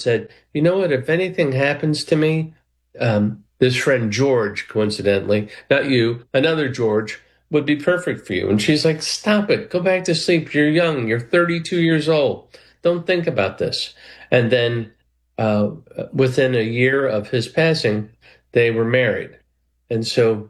said, you know what, if anything happens to me, this friend George, coincidentally, not you, another George, would be perfect for you. And she's like, stop it. Go back to sleep. You're young. You're 32 years old. Don't think about this. And then uh, within a year of his passing, they were married. And so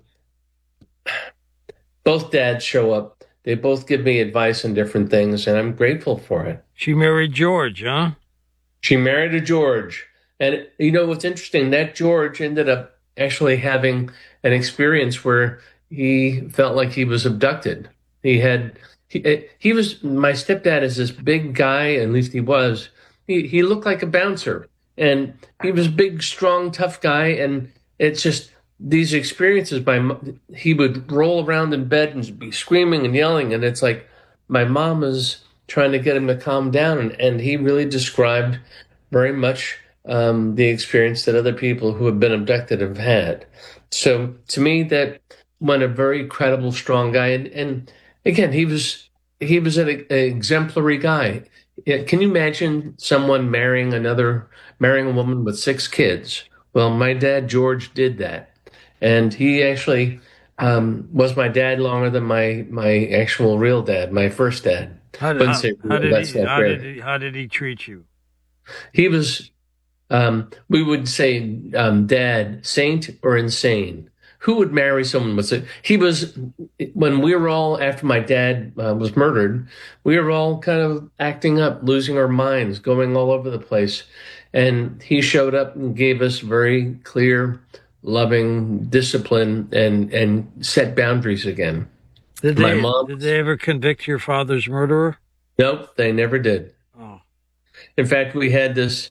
both dads show up. They both give me advice on different things, and I'm grateful for it. She married George, huh? She married a George. And you know what's interesting? That George ended up actually having an experience where he felt like he was abducted. He was my stepdad is this big guy, at least he was. He looked like a bouncer, and he was a big, strong, tough guy. And it's just these experiences. He would roll around in bed and be screaming and yelling, and it's like my mom is trying to get him to calm down, and he really described very much the experience that other people who have been abducted have had. So to me, that went a very credible, strong guy, and again, he was an exemplary guy. Can you imagine someone marrying a woman with six kids? Well, my dad George did that, and he actually was my dad longer than my actual real dad, my first dad. Wouldn't say real, that's not fair. How did he treat you? He was, we would say, dad, saint or insane. Who would marry someone with it? He was, when we were all, after my dad was murdered, we were all kind of acting up, losing our minds, going all over the place. And he showed up and gave us very clear, loving discipline and set boundaries again. Did they ever convict your father's murderer? Nope, they never did. Oh. In fact, we had this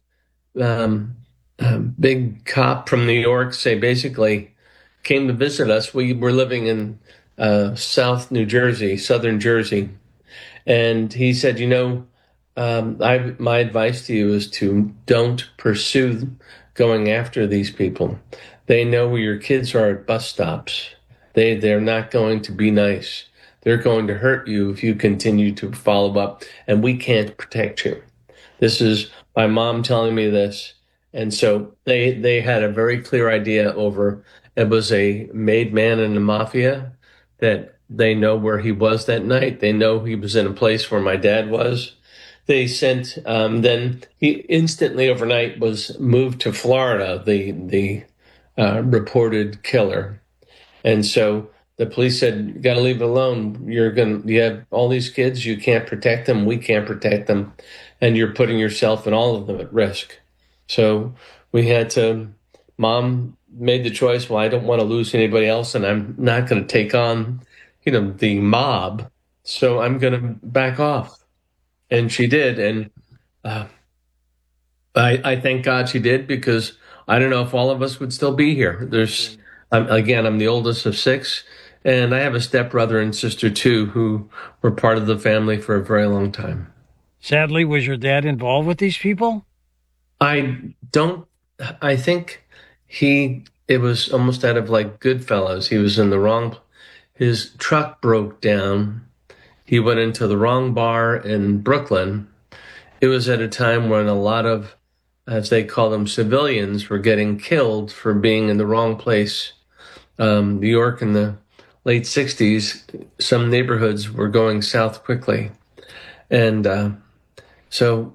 big cop from New York say basically came to visit us. We were living in southern Jersey. And he said, my advice to you is to don't pursue going after these people. They know where your kids are at bus stops. They're not going to be nice. They're going to hurt you if you continue to follow up, and we can't protect you. This is my mom telling me this. And so they had a very clear idea over, it was a made man in the mafia, that they know where he was that night. They know he was in a place where my dad was. They sent, then he instantly overnight was moved to Florida, the reported killer. And so the police said, you got to leave it alone. You have all these kids. You can't protect them. We can't protect them. And you're putting yourself and all of them at risk. So we had to, mom made the choice. Well, I don't want to lose anybody else, and I'm not going to take on, the mob. So I'm going to back off. And she did. And I thank God she did, because I don't know if all of us would still be here. I'm the oldest of six, and I have a stepbrother and sister too, who were part of the family for a very long time. Sadly, was your dad involved with these people? I think it was almost out of like Goodfellas. He was in his truck broke down. He went into the wrong bar in Brooklyn. It was at a time when a lot of, as they call them, civilians were getting killed for being in the wrong place. New York in the late 60s, some neighborhoods were going south quickly. And so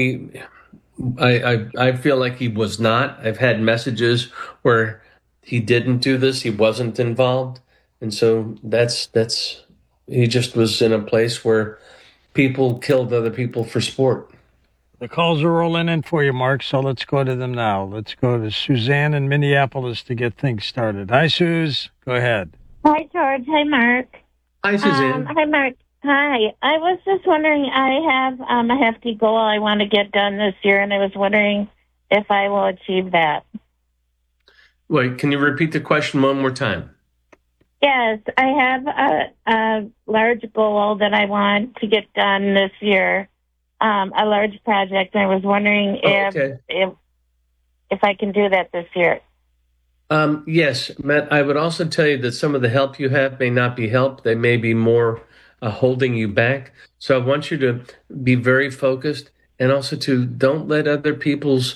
I feel like he was not. I've had messages where he didn't do this, he wasn't involved. And so he just was in a place where people killed other people for sport. The calls are rolling in for you, Mark, so let's go to them now. Let's go to Suzanne in Minneapolis to get things started. Hi, Suze. Go ahead. Hi, George. Hi, Mark. Hi, Suzanne. Hi, Mark. Hi. I was just wondering, I have a hefty goal I want to get done this year, and I was wondering if I will achieve that. Wait, can you repeat the question one more time? Yes, I have a large goal that I want to get done this year. A large project. I was wondering if I can do that this year. Yes, Matt, I would also tell you that some of the help you have may not be help. They may be more holding you back. So I want you to be very focused, and also to don't let other people's